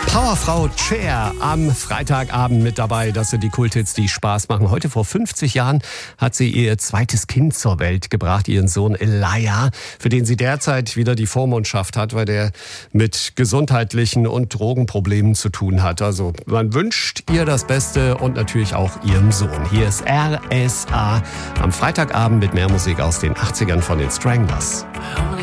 Powerfrau Cher am Freitagabend mit dabei. Das sind die Kulthits, die Spaß machen. Heute vor 50 Jahren hat sie ihr zweites Kind zur Welt gebracht, ihren Sohn Elijah, für den sie derzeit wieder die Vormundschaft hat, weil der mit gesundheitlichen und Drogenproblemen zu tun hat. Also man wünscht ihr das Beste und natürlich auch ihrem Sohn. Hier ist RSA am Freitagabend mit mehr Musik aus den 80ern von den Stranglers.